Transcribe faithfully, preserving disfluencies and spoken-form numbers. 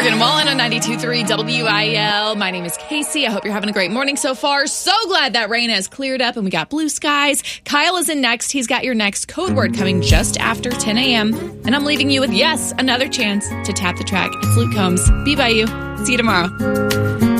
Brooke and Mullen on ninety-two point three W I L. My name is Casey. I hope you're having a great morning so far. So glad that rain has cleared up and we got blue skies. Kyle is in next. He's got your next code word coming just after ten a.m. And I'm leaving you with, yes, another chance to tap the track. It's Luke Combs. Be by you. See you tomorrow.